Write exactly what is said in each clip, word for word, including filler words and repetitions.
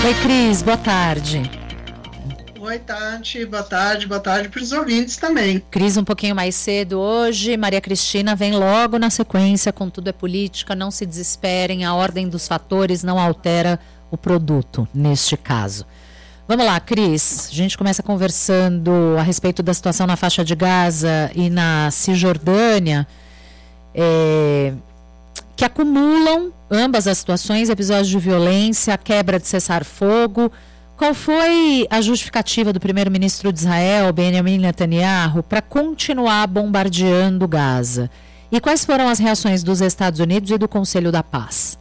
Oi, Cris, boa tarde. Oi, Tati, boa tarde, boa tarde para os ouvintes também. Cris, um pouquinho mais cedo hoje, Maria Cristina vem logo na sequência com Tudo é Política, não se desesperem, a ordem dos fatores não altera o produto, neste caso. Vamos lá, Cris, a gente começa conversando a respeito da situação na faixa de Gaza e na Cisjordânia, é, que acumulam ambas as situações, episódios de violência, quebra de cessar-fogo. Qual foi a justificativa do primeiro-ministro de Israel, Benjamin Netanyahu, para continuar bombardeando Gaza? E quais foram as reações dos Estados Unidos e do Conselho da Paz?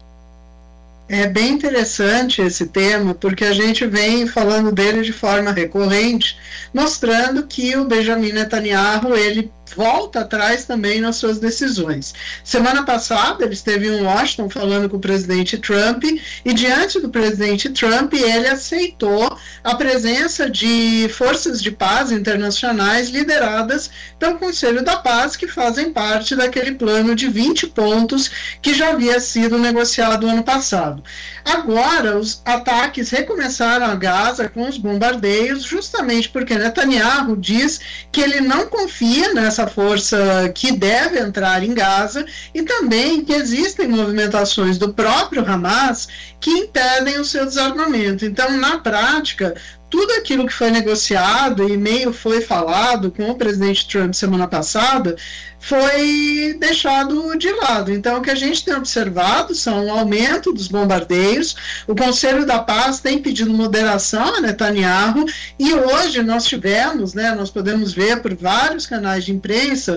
É bem interessante esse tema, porque a gente vem falando dele de forma recorrente, mostrando que o Benjamin Netanyahu, ele volta atrás também nas suas decisões. Semana passada ele esteve em Washington falando com o presidente Trump e diante do presidente Trump ele aceitou a presença de forças de paz internacionais lideradas pelo Conselho da Paz, que fazem parte daquele plano de vinte pontos que já havia sido negociado ano passado. Agora os ataques recomeçaram a Gaza com os bombardeios, justamente porque Netanyahu diz que ele não confia nessa força que deve entrar em Gaza e também que existem movimentações do próprio Hamas que impedem o seu desarmamento. Então, na prática, tudo aquilo que foi negociado e meio foi falado com o presidente Trump semana passada foi deixado de lado. Então, o que a gente tem observado são o aumento dos bombardeios, o Conselho da Paz tem pedido moderação a Netanyahu e hoje nós tivemos, né, nós podemos ver por vários canais de imprensa,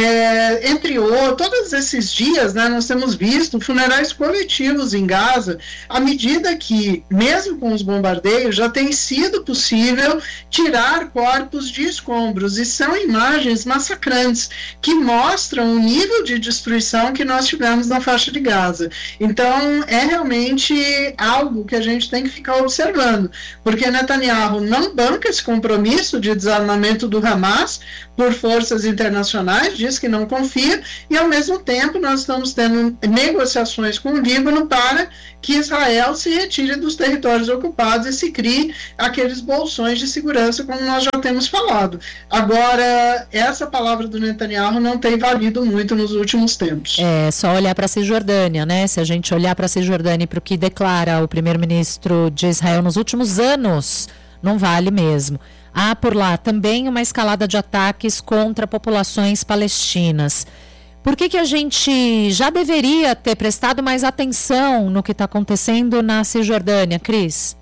é, entre outros, todos esses dias, né, nós temos visto funerais coletivos em Gaza, à medida que, mesmo com os bombardeios, já tem sido possível tirar corpos de escombros, e são imagens massacrantes que mostram o nível de destruição que nós tivemos na faixa de Gaza. Então é realmente algo que a gente tem que ficar observando, porque Netanyahu não banca esse compromisso de desarmamento do Hamas por forças internacionais, diz que não confia, e ao mesmo tempo nós estamos tendo negociações com o Líbano para que Israel se retire dos territórios ocupados e se crie aqueles bolsões de segurança, como nós já temos falado. Agora, essa palavra do Netanyahu não tem valido muito nos últimos tempos. É só olhar para a Cisjordânia, né? Se a gente olhar para a Cisjordânia e para o que declara o primeiro-ministro de Israel nos últimos anos, não vale mesmo. Há por lá também uma escalada de ataques contra populações palestinas. Por que que a gente já deveria ter prestado mais atenção no que está acontecendo na Cisjordânia, Cris?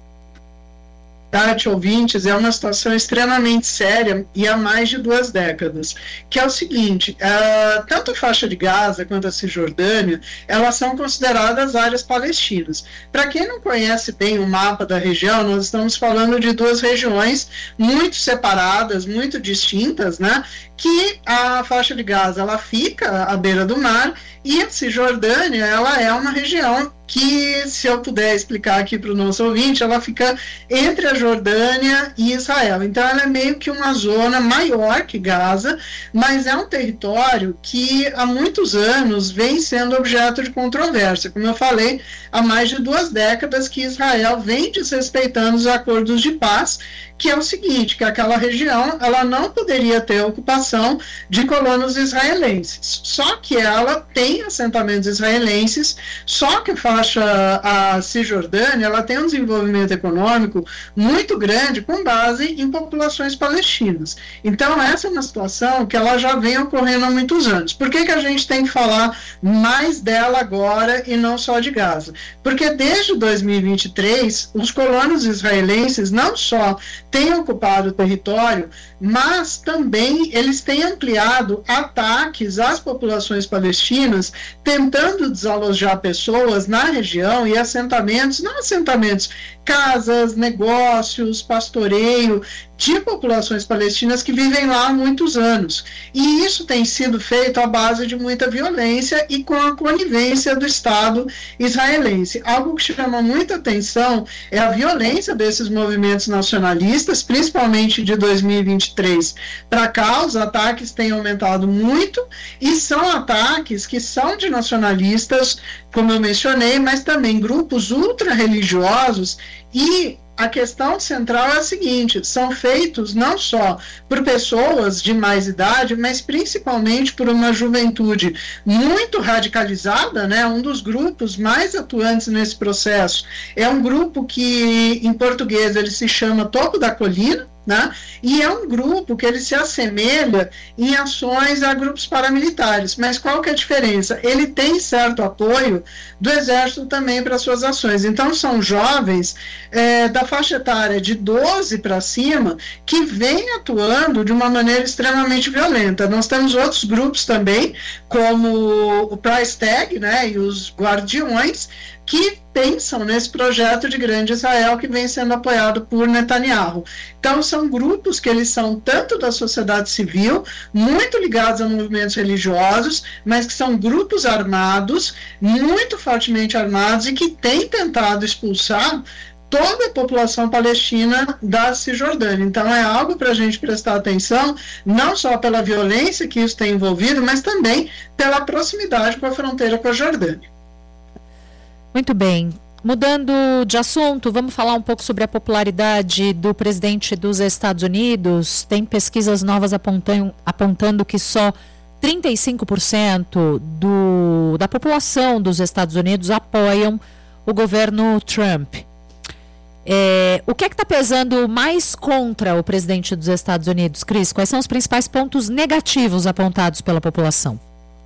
Tati, ouvintes, é uma situação extremamente séria e há mais de duas décadas, que é o seguinte, uh, tanto a faixa de Gaza quanto a Cisjordânia, elas são consideradas áreas palestinas. Para quem não conhece bem o mapa da região, nós estamos falando de duas regiões muito separadas, muito distintas, né, que a faixa de Gaza, ela fica à beira do mar, e a Cisjordânia, ela é uma região que, se eu puder explicar aqui para o nosso ouvinte, ela fica entre a Jordânia e Israel. Então ela é meio que uma zona maior que Gaza, mas é um território que há muitos anos vem sendo objeto de controvérsia. Como eu falei, há mais de duas décadas que Israel vem desrespeitando os acordos de paz, que é o seguinte, que aquela região ela não poderia ter ocupação de colonos israelenses. Só que ela tem assentamentos israelenses, só que a faixa, a Cisjordânia, ela tem um desenvolvimento econômico muito grande com base em populações palestinas. Então essa é uma situação que ela já vem ocorrendo há muitos anos. Por que que a gente tem que falar mais dela agora e não só de Gaza? Porque desde dois mil e vinte e três, os colonos israelenses não só têm ocupado o território, mas também eles têm ampliado ataques às populações palestinas, tentando desalojar pessoas na região e assentamentos, não assentamentos, casas, negócios, pastoreio, de populações palestinas que vivem lá há muitos anos. E isso tem sido feito à base de muita violência e com a conivência do Estado israelense. Algo que chama muita atenção é a violência desses movimentos nacionalistas, principalmente de dois mil e vinte e três para cá. Os ataques têm aumentado muito e são ataques que são de nacionalistas, como eu mencionei, mas também grupos ultra-religiosos. E a questão central é a seguinte: são feitos não só por pessoas de mais idade, mas principalmente por uma juventude muito radicalizada, né? Um dos grupos mais atuantes nesse processo é um grupo que, em português, ele se chama Topo da Colina, né? E é um grupo que ele se assemelha em ações a grupos paramilitares. Mas qual que é a diferença? Ele tem certo apoio do Exército também para suas ações. Então são jovens é, da faixa etária de doze para cima que vêm atuando de uma maneira extremamente violenta. Nós temos outros grupos também, como o Price Tag, né, e os Guardiões, que pensam nesse projeto de Grande Israel que vem sendo apoiado por Netanyahu. Então são grupos que eles são tanto da sociedade civil, muito ligados a movimentos religiosos, mas que são grupos armados, muito fortemente armados, e que têm tentado expulsar toda a população palestina da Cisjordânia. Então é algo para a gente prestar atenção, não só pela violência que isso tem envolvido, mas também pela proximidade com a fronteira com a Jordânia. Muito bem. Mudando de assunto, vamos falar um pouco sobre a popularidade do presidente dos Estados Unidos. Tem pesquisas novas apontando, apontando que só trinta e cinco por cento do, da população dos Estados Unidos apoiam o governo Trump. É, o que é que está pesando mais contra o presidente dos Estados Unidos, Cris? Quais são os principais pontos negativos apontados pela população?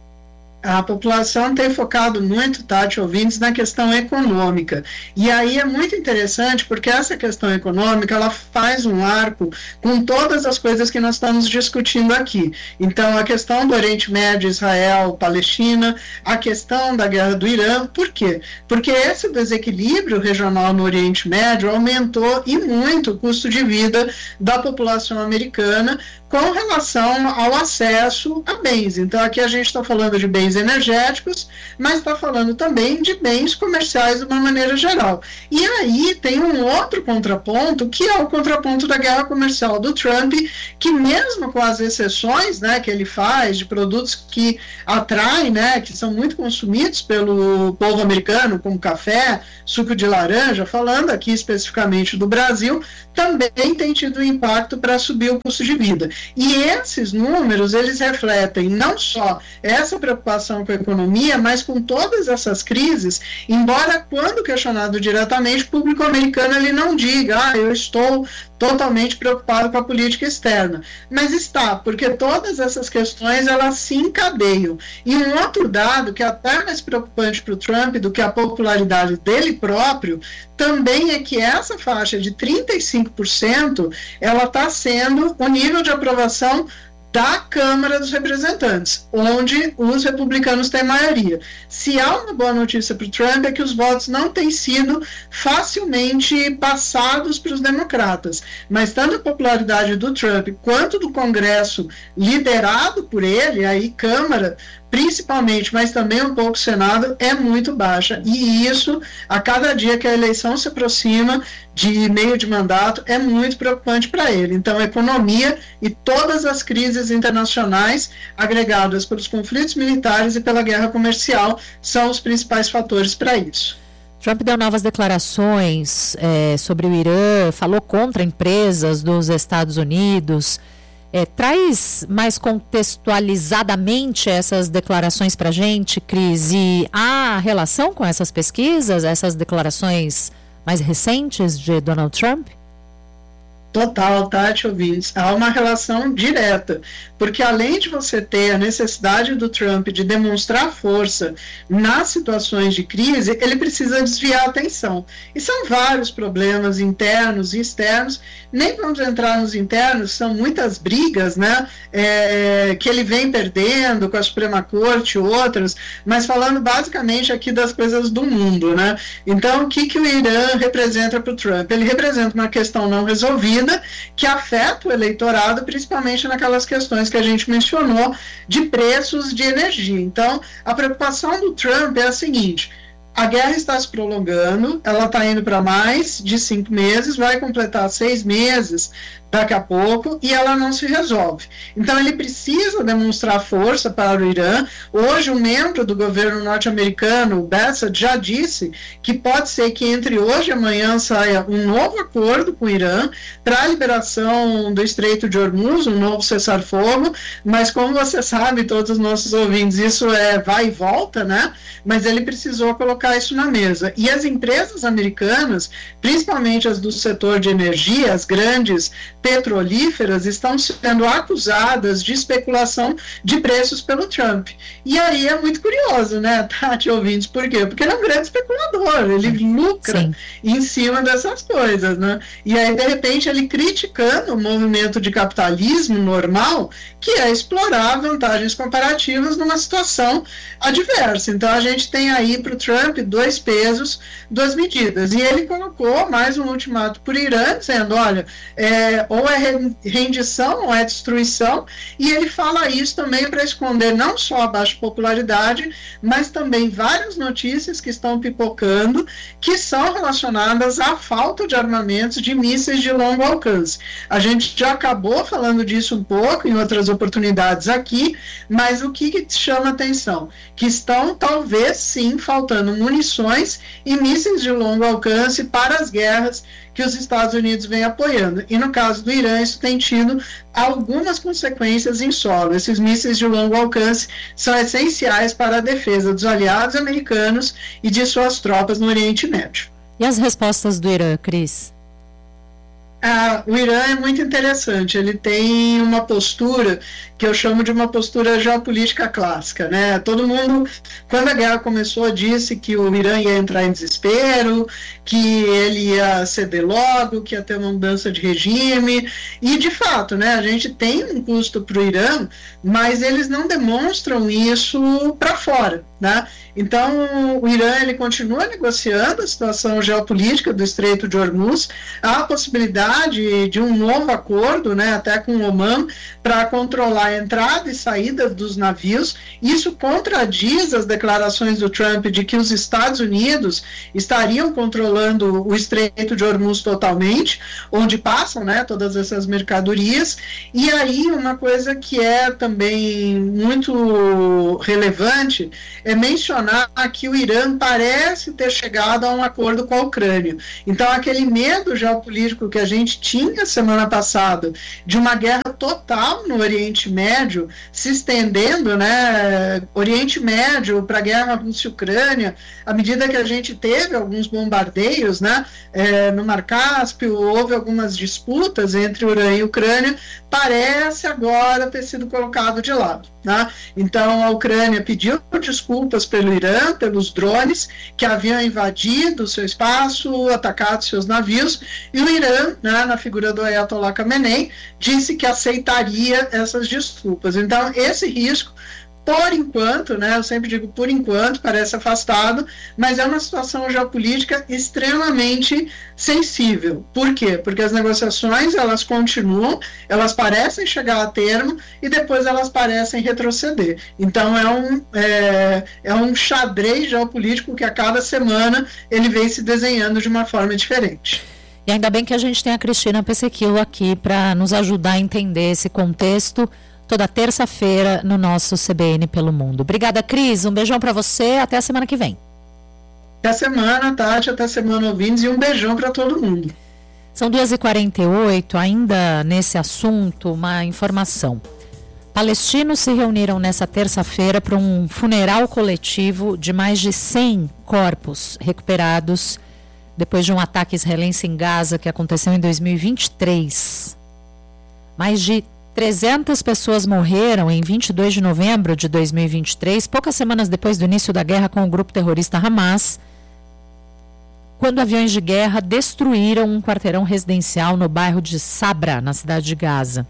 A população tem focado muito, Tati, ouvintes, na questão econômica. E aí é muito interessante, porque essa questão econômica, ela faz um arco com todas as coisas que nós estamos discutindo aqui. Então, a questão do Oriente Médio, Israel, Palestina, a questão da guerra do Irã. Por quê? Porque esse desequilíbrio regional no Oriente Médio aumentou e muito o custo de vida da população americana com relação ao acesso a bens. Então, aqui a gente está falando de bens energéticos, mas está falando também de bens comerciais de uma maneira geral. E aí tem um outro contraponto, que é o contraponto da guerra comercial do Trump, que mesmo com as exceções, né, que ele faz de produtos que atraem, né, que são muito consumidos pelo povo americano, como café, suco de laranja, falando aqui especificamente do Brasil, também tem tido um impacto para subir o custo de vida. E esses números, eles refletem não só essa preocupação com a economia, mas com todas essas crises, embora quando questionado diretamente, o público americano ele não diga, ah, eu estou totalmente preocupado com a política externa. Mas está, porque todas essas questões, elas se encadeiam. E um outro dado, que é até mais preocupante para o Trump do que a popularidade dele próprio, também é que essa faixa de trinta e cinco por cento, ela está sendo o nível de aprovação da Câmara dos Representantes, onde os republicanos têm maioria. Se há uma boa notícia para o Trump é que os votos não têm sido facilmente passados para os democratas, mas tanto a popularidade do Trump quanto do Congresso liderado por ele, aí Câmara principalmente, mas também um pouco o Senado, é muito baixa. E isso, a cada dia que a eleição se aproxima de meio de mandato, é muito preocupante para ele. Então, a economia e todas as crises internacionais agregadas pelos conflitos militares e pela guerra comercial são os principais fatores para isso. Trump deu novas declarações é, sobre o Irã, falou contra empresas dos Estados Unidos. É, traz mais contextualizadamente essas declarações para a gente, Cris, e há relação com essas pesquisas, essas declarações mais recentes de Donald Trump? Total, Tati, ouvintes. Há uma relação direta, porque além de você ter a necessidade do Trump de demonstrar força nas situações de crise, ele precisa desviar a atenção. E são vários problemas internos e externos, nem vamos entrar nos internos, são muitas brigas, né, é, que ele vem perdendo com a Suprema Corte e outras, mas falando basicamente aqui das coisas do mundo, né. Então, o que, que o Irã representa para o Trump? Ele representa uma questão não resolvida, medida que afeta o eleitorado, principalmente naquelas questões que a gente mencionou de preços de energia. Então, a preocupação do Trump é a seguinte: a guerra está se prolongando, ela está indo para mais de cinco meses, vai completar seis meses daqui a pouco, e ela não se resolve. Então ele precisa demonstrar força para o Irã. Hoje um membro do governo norte-americano, o Bassett, já disse que pode ser que entre hoje e amanhã saia um novo acordo com o Irã para a liberação do Estreito de Hormuz, um novo cessar-fogo, mas como você sabe, todos os nossos ouvintes, isso é vai e volta, né? Mas ele precisou colocar isso na mesa. E as empresas americanas, principalmente as do setor de energia, as grandes petrolíferas, estão sendo acusadas de especulação de preços pelo Trump. E aí é muito curioso, né, Tati, ouvintes, por quê? Porque ele é um grande especulador, ele lucra Sim. em cima dessas coisas, né? E aí, de repente, ele criticando o movimento de capitalismo normal, que é explorar vantagens comparativas numa situação adversa. Então, a gente tem aí para o Trump dois pesos, duas medidas. E ele colocou mais um ultimato para o Irã, dizendo, olha, é, ou é rendição ou é destruição, e ele fala isso também para esconder não só a baixa popularidade, mas também várias notícias que estão pipocando, que são relacionadas à falta de armamentos de mísseis de longo alcance. A gente já acabou falando disso um pouco em outras oportunidades aqui, mas o que, que chama atenção? Que estão talvez sim faltando munições e mísseis de longo alcance para as guerras que os Estados Unidos vêm apoiando. E no caso do Irã, isso tem tido algumas consequências em solo. Esses mísseis de longo alcance são essenciais para a defesa dos aliados americanos e de suas tropas no Oriente Médio. E as respostas do Irã, Cris? Ah, o Irã é muito interessante, ele tem uma postura que eu chamo de uma postura geopolítica clássica, né? Todo mundo, quando a guerra começou, disse que o Irã ia entrar em desespero, que ele ia ceder logo, que ia ter uma mudança de regime, e de fato, né, a gente tem um custo para o Irã, mas eles não demonstram isso para fora, né? Então, o Irã, ele continua negociando a situação geopolítica do Estreito de Hormuz, há a possibilidade de um novo acordo, né, até com o Omã, para controlar a entrada e saída dos navios. Isso contradiz as declarações do Trump de que os Estados Unidos estariam controlando o Estreito de Hormuz totalmente, onde passam, né, todas essas mercadorias. E aí, uma coisa que é também muito relevante é mencionar que o Irã parece ter chegado a um acordo com a Ucrânia. Então, aquele medo geopolítico que a gente tinha semana passada de uma guerra total no Oriente Médio, se estendendo, né, Oriente Médio para a guerra Rússia-Ucrânia, à medida que a gente teve alguns bombardeios, né, é, no Mar Cáspio, houve algumas disputas entre o Irã e a Ucrânia, parece agora ter sido colocado de lado, né? Então, a Ucrânia pediu desculpas pelo Irã, pelos drones que haviam invadido o seu espaço, atacado seus navios, e o Irã, né, na figura do Ayatollah Khamenei, disse que aceitaria essas desculpas. Então, esse risco, por enquanto, né, eu sempre digo por enquanto, parece afastado, mas é uma situação geopolítica extremamente sensível. Por quê? Porque as negociações, elas continuam, elas parecem chegar a termo e depois elas parecem retroceder. Então é um, é, é um xadrez geopolítico que a cada semana ele vem se desenhando de uma forma diferente. E ainda bem que a gente tem a Cristina Pesequilo aqui para nos ajudar a entender esse contexto, toda terça-feira no nosso C B N pelo Mundo. Obrigada, Cris. Um beijão para você. Até a semana que vem. Até a semana, Tati. Até a semana, ouvintes. E um beijão para todo mundo. São duas e quarenta e oito. Ainda nesse assunto, uma informação. Palestinos se reuniram nessa terça-feira para um funeral coletivo de mais de cem corpos recuperados depois de um ataque israelense em Gaza que aconteceu em dois mil e vinte e três. Mais de trezentas pessoas morreram em vinte e dois de novembro de dois mil e vinte e três, poucas semanas depois do início da guerra com o grupo terrorista Hamas, quando aviões de guerra destruíram um quarteirão residencial no bairro de Sabra, na cidade de Gaza.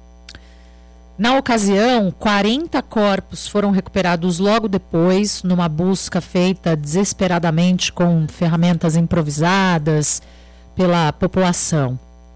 Na ocasião, quarenta corpos foram recuperados logo depois, numa busca feita desesperadamente com ferramentas improvisadas pela população.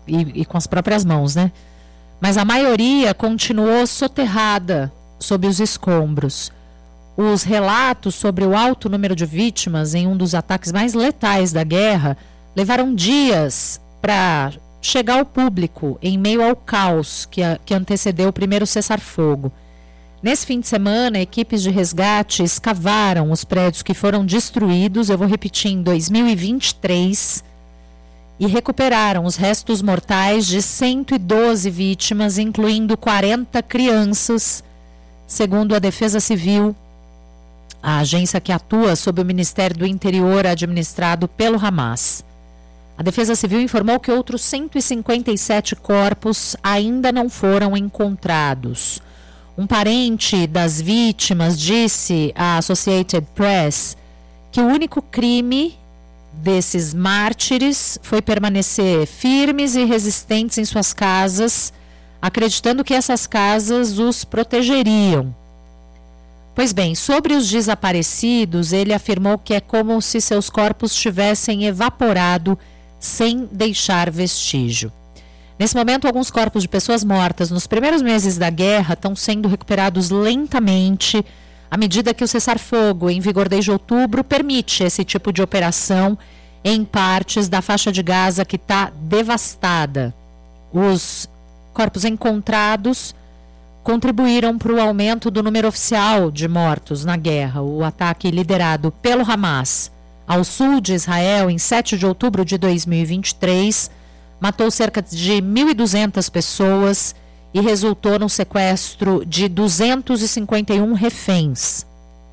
e, e com as próprias mãos, né? Mas a maioria continuou soterrada sob os escombros. Os relatos sobre o alto número de vítimas em um dos ataques mais letais da guerra levaram dias para chegar ao público em meio ao caos que, a, que antecedeu o primeiro cessar-fogo. Nesse fim de semana, equipes de resgate escavaram os prédios que foram destruídos, eu vou repetir, em dois mil e vinte e três, e recuperaram os restos mortais de cento e doze vítimas, incluindo quarenta crianças, segundo a Defesa Civil, a agência que atua sob o Ministério do Interior administrado pelo Hamas. A Defesa Civil informou que outros cento e cinquenta e sete corpos ainda não foram encontrados. Um parente das vítimas disse à Associated Press que o único crime desses mártires foi permanecer firmes e resistentes em suas casas, acreditando que essas casas os protegeriam. Pois bem, sobre os desaparecidos, ele afirmou que é como se seus corpos tivessem evaporado sem deixar vestígio. Nesse momento, alguns corpos de pessoas mortas nos primeiros meses da guerra estão sendo recuperados lentamente, à medida que o cessar-fogo, em vigor desde outubro, permite esse tipo de operação em partes da faixa de Gaza que está devastada. Os corpos encontrados contribuíram para o aumento do número oficial de mortos na guerra. O ataque liderado pelo Hamas ao sul de Israel, em sete de outubro de dois mil e vinte e três, matou cerca de mil e duzentas pessoas e resultou no sequestro de duzentos e cinquenta e um reféns.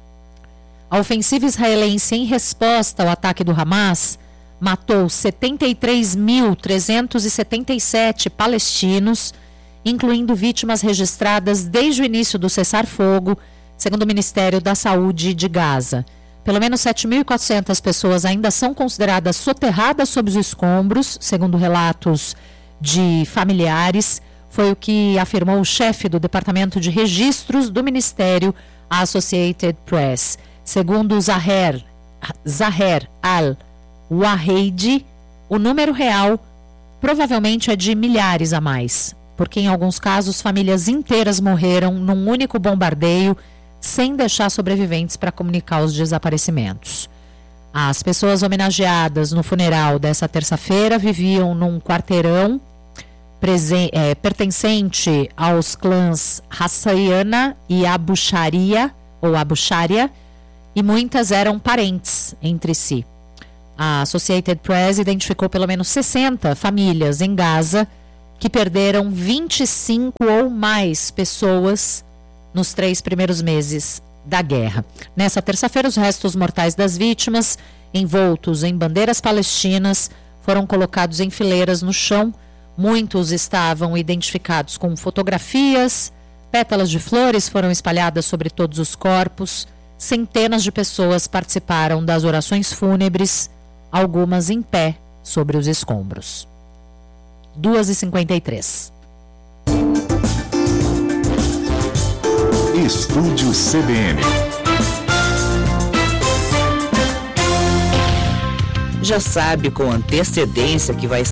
A ofensiva israelense, em resposta ao ataque do Hamas, matou setenta e três mil trezentos e setenta e sete palestinos, incluindo vítimas registradas desde o início do cessar-fogo, segundo o Ministério da Saúde de Gaza. Pelo menos sete mil e quatrocentas pessoas ainda são consideradas soterradas sob os escombros, segundo relatos de familiares. Foi o que afirmou o chefe do Departamento de Registros do Ministério, a Associated Press. Segundo Zaher, Zaher al-Waheidi, o número real provavelmente é de milhares a mais, porque em alguns casos famílias inteiras morreram num único bombardeio, sem deixar sobreviventes para comunicar os desaparecimentos. As pessoas homenageadas no funeral dessa terça-feira viviam num quarteirão presen- é, pertencente aos clãs Hassayana e Abu Sharia, ou Abu Sharia, e muitas eram parentes entre si. A Associated Press identificou pelo menos sessenta famílias em Gaza que perderam vinte e cinco ou mais pessoas nos três primeiros meses da guerra. Nessa terça-feira, os restos mortais das vítimas, envoltos em bandeiras palestinas, foram colocados em fileiras no chão. Muitos estavam identificados com fotografias, pétalas de flores foram espalhadas sobre todos os corpos, centenas de pessoas participaram das orações fúnebres, algumas em pé sobre os escombros. duas e cinquenta e três. Estúdio C B N. Já sabe com antecedência que vai...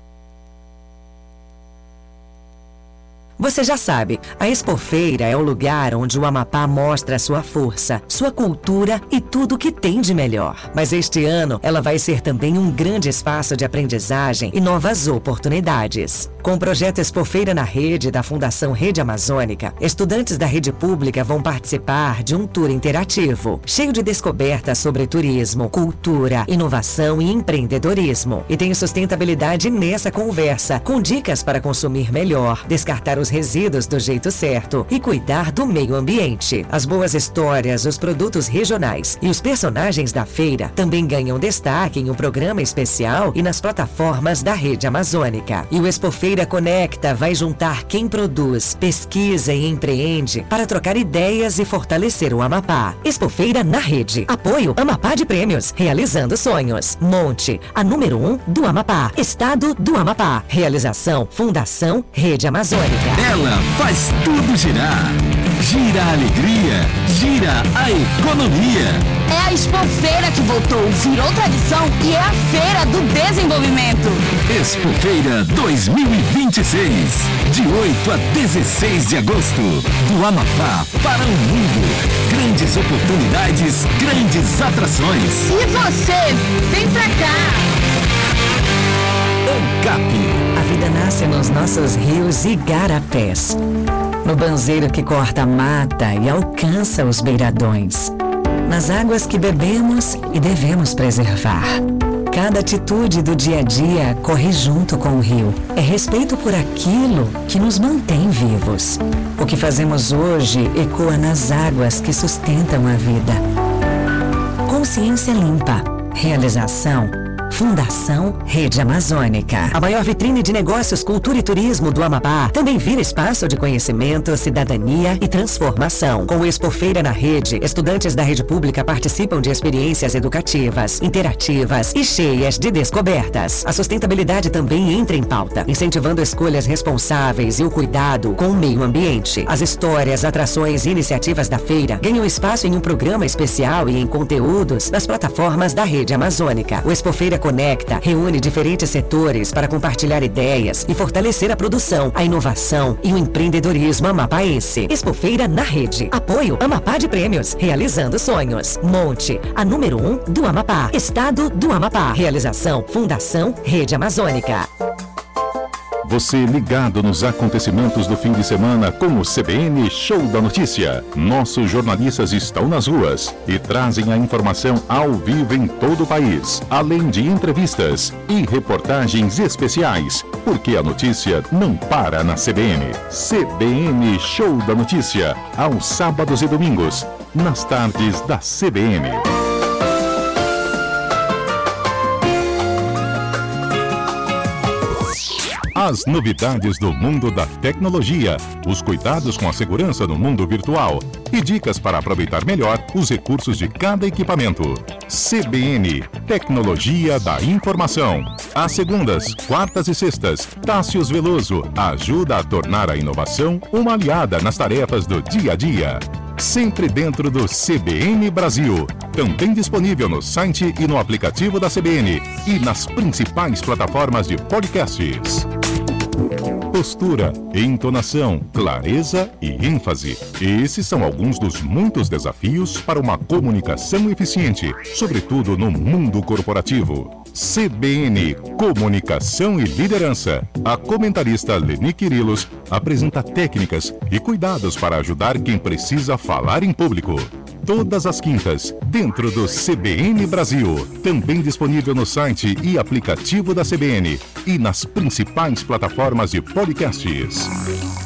Você já sabe, a Expofeira é o lugar onde o Amapá mostra sua força, sua cultura e tudo o que tem de melhor. Mas este ano, ela vai ser também um grande espaço de aprendizagem e novas oportunidades. Com o projeto Expofeira na Rede da Fundação Rede Amazônica, estudantes da rede pública vão participar de um tour interativo, cheio de descobertas sobre turismo, cultura, inovação e empreendedorismo. E tem sustentabilidade nessa conversa, com dicas para consumir melhor, descartar os resíduos do jeito certo e cuidar do meio ambiente. As boas histórias, os produtos regionais e os personagens da feira também ganham destaque em um programa especial e nas plataformas da Rede Amazônica. E o Expofeira Conecta vai juntar quem produz, pesquisa e empreende para trocar ideias e fortalecer o Amapá. Expofeira na Rede. Apoio Amapá de Prêmios. Realizando sonhos. Monte, a número um do Amapá. Estado do Amapá. Realização Fundação Rede Amazônica. Ela faz tudo girar. Gira a alegria, gira a economia. É a Expofeira que voltou, virou tradição e é a Feira do Desenvolvimento. Expofeira dois mil e vinte e seis, de oito a dezesseis de agosto, do Amapá para o mundo. Grandes oportunidades, grandes atrações. E você, vem pra cá! ANCAP. A vida nasce nos nossos rios e igarapés, no banzeiro que corta a mata e alcança os beiradões, nas águas que bebemos e devemos preservar. Cada atitude do dia a dia corre junto com o rio. É respeito por aquilo que nos mantém vivos. O que fazemos hoje ecoa nas águas que sustentam a vida. Consciência limpa. Realização Fundação Rede Amazônica. A maior vitrine de negócios, cultura e turismo do Amapá também vira espaço de conhecimento, cidadania e transformação. Com o Expofeira na Rede, estudantes da rede pública participam de experiências educativas, interativas e cheias de descobertas. A sustentabilidade também entra em pauta, incentivando escolhas responsáveis e o cuidado com o meio ambiente. As histórias, atrações e iniciativas da feira ganham espaço em um programa especial e em conteúdos nas plataformas da Rede Amazônica. O Expofeira Conecta reúne diferentes setores para compartilhar ideias e fortalecer a produção, a inovação e o empreendedorismo amapaense. Expofeira na Rede. Apoio Amapá de Prêmios. Realizando sonhos. Monte, a número um do Amapá. Estado do Amapá. Realização Fundação Rede Amazônica. Você ligado nos acontecimentos do fim de semana com o C B N Show da Notícia. Nossos jornalistas estão nas ruas e trazem a informação ao vivo em todo o país, além de entrevistas e reportagens especiais, porque a notícia não para na C B N. C B N Show da Notícia, aos sábados e domingos, nas tardes da C B N. As novidades do mundo da tecnologia, os cuidados com a segurança no mundo virtual e dicas para aproveitar melhor os recursos de cada equipamento. C B N, Tecnologia da Informação. Às segundas, quartas e sextas, Tássios Veloso ajuda a tornar a inovação uma aliada nas tarefas do dia a dia. Sempre dentro do C B N Brasil. Também disponível no site e no aplicativo da C B N e nas principais plataformas de podcasts. Postura, entonação, clareza e ênfase. Esses são alguns dos muitos desafios para uma comunicação eficiente, sobretudo no mundo corporativo. C B N, Comunicação e Liderança. A comentarista Leni Quirilos apresenta técnicas e cuidados para ajudar quem precisa falar em público. Todas as quintas, dentro do C B N Brasil. Também disponível no site e aplicativo da C B N e nas principais plataformas de podcasts.